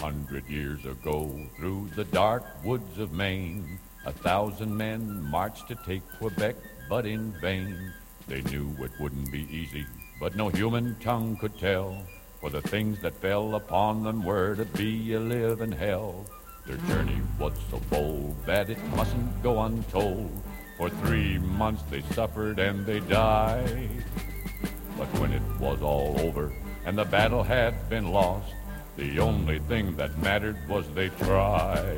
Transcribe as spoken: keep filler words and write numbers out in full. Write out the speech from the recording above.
hundred years ago, through the dark woods of Maine, a thousand men marched to take Quebec, but in vain. They knew it wouldn't be easy, but no human tongue could tell, for the things that fell upon them were to be a living hell. Their journey was so bold that it mustn't go untold. For three months they suffered and they died. But when it was all over and the battle had been lost, the only thing that mattered was they tried.